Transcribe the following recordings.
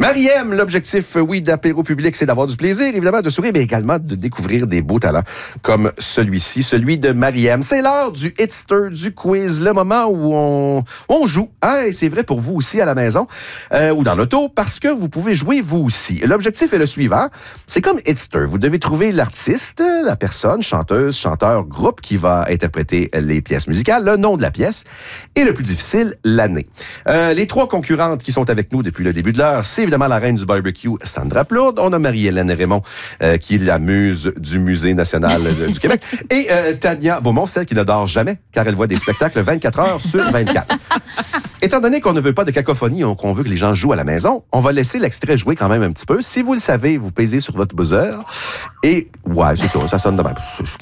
Marie-M, l'objectif, oui, d'apéro public, c'est d'avoir du plaisir, évidemment, de sourire, mais également de découvrir des beaux talents comme celui-ci, celui de Marie-M. C'est l'heure du Hitster, du quiz, le moment où on joue. Hein, et c'est vrai pour vous aussi à la maison ou dans l'auto, parce que vous pouvez jouer vous aussi. L'objectif est le suivant. C'est comme Hitster. Vous devez trouver l'artiste, la personne, chanteuse, chanteur, groupe qui va interpréter les pièces musicales, le nom de la pièce et le plus difficile, l'année. Les trois concurrentes qui sont avec nous depuis le début de l'heure, c'est évidemment la reine du barbecue, Sandra Plourde. On a Marie-Hélène Raymond, qui est la muse du Musée national du Québec. Et Tania Beaumont, celle qui ne dort jamais, car elle voit des spectacles 24 heures sur 24. Étant donné qu'on ne veut pas de cacophonie, qu'on veut que les gens jouent à la maison, on va laisser l'extrait jouer quand même un petit peu. Si vous le savez, vous pesez sur votre buzzer. Et, ouais, c'est ça sonne de même.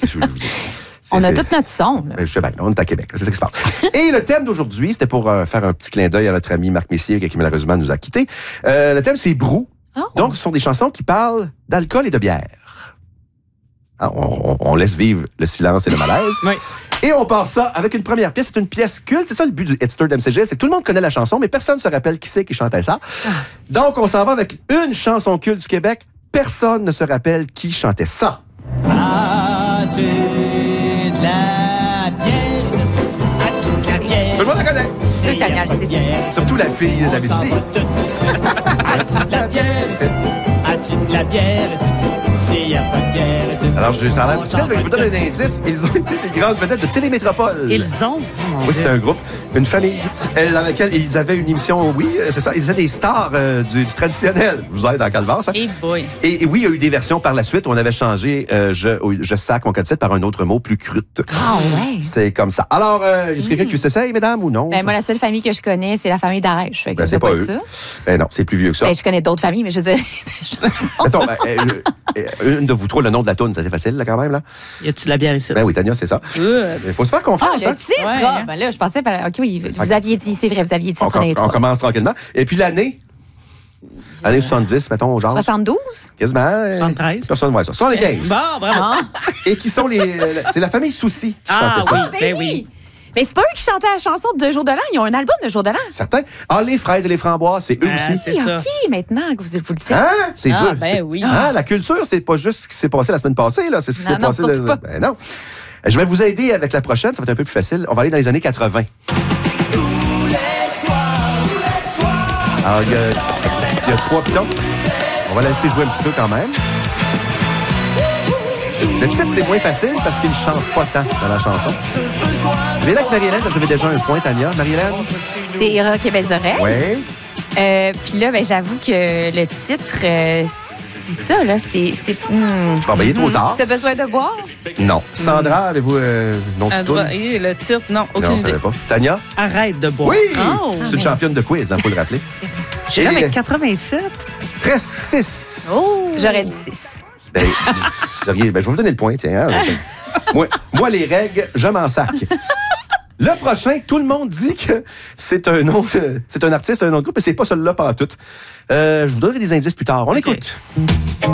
On a tout notre son. Je sais bien, on est à Québec, c'est ça qui se passe. Et le thème d'aujourd'hui, c'était pour faire un petit clin d'œil à notre ami Marc Messier, qui malheureusement nous a quittés. Le thème, c'est Brou. Oh. Donc, ce sont des chansons qui parlent d'alcool et de bière. Alors, on laisse vivre le silence et le malaise. Oui. Et on part ça avec une première pièce. C'est une pièce culte. C'est ça le but du Hitster d'MCG. C'est que tout le monde connaît la chanson, mais personne ne se rappelle qui c'est qui chantait ça. Donc, on s'en va avec une chanson culte du Québec. Personne ne se rappelle qui chantait ça. As-tu de la bière? As-tu de la bière? Tout le monde la connaît. C'est Tania, c'est Surtout la fille de la Bisbee. As-tu de la bière? As-tu de la bière? S'il n'y a pas de bière... Alors, ça a l'air difficile, mais je vous donne un indice. Ils ont été des grandes vedettes de Télémétropole. Ils ont? Oui, c'était un groupe, une famille, dans laquelle ils avaient une émission, oui, c'est ça, ils étaient des stars du traditionnel. Vous êtes dans Calvaire, ça? Hey boy. Et oui, il y a eu des versions par la suite où on avait changé je sac mon code 7 par un autre mot plus crute. Ah ouais. C'est comme ça. Alors, est-ce quelqu'un qui s'essaye, mesdames, ou non? Ben, moi, la seule famille que je connais, c'est la famille d'Arèche. Ben, c'est pas eux. Ça. Ben non, c'est plus vieux que ça. Ben, je connais d'autres familles, mais je veux dire... Mettons, une de vous trois, le nom de la toune, c'est facile, là, quand même, là? Y a-tu de la bière ici? Ben oui, Tania, c'est ça. Il faut se faire confiance, le titre! Ouais, hein? Ben là, je pensais... OK, oui, vous aviez dit, c'est vrai, vous aviez dit ça. On commence tranquillement. Et puis l'année? Année 70, mettons, genre. 72? Quasiment. 73. Personne ne voit ça. 75. Bon, bravo. Et qui sont c'est la famille Soucy qui Ah chantait ça. oui, Ben oui! Mais c'est pas eux qui chantaient la chanson de Jour de l'an. Ils ont un album de Jour de l'an. Certains. Ah, les fraises et les framboises, c'est eux aussi. C'est ça. OK, maintenant que vous le dites. Hein? C'est dur. Ben oui. Ah, la culture, c'est pas juste ce qui s'est passé la semaine passée, là. C'est ce qui s'est passé. surtout pas. Ben non. Je vais vous aider avec la prochaine. Ça va être un peu plus facile. On va aller dans les années 80. Alors, il y a 3 pitons. On va la laisser jouer un petit peu quand même. Le titre, c'est moins facile parce qu'il ne chante pas tant dans la chanson. Je vais là avec Marie-Hélène, parce que vous avez déjà un point, Tania. Marie-Hélène? C'est Rock et Belles Oreilles. Oui. Puis là, ben, j'avoue que le titre, c'est ça, là. Bon, ben, il est trop tard. Ce besoin de boire? Non. Sandra, avez-vous nom de toune? Le titre, non, Non, aucune on ne idée. savait pas. Tania? Arrête de boire. Oui! Oh. C'est une championne de quiz, il faut le rappeler. J'ai là avec 87. Presque 6. Oh! J'aurais dit 6. Ben, je vais vous donner le point, tiens. Hein? Moi, les règles, je m'en sac. Le prochain, tout le monde dit que c'est un nom, c'est un artiste, un nom de groupe, mais c'est pas celui-là pantoute. Je vous donnerai des indices plus tard. On écoute.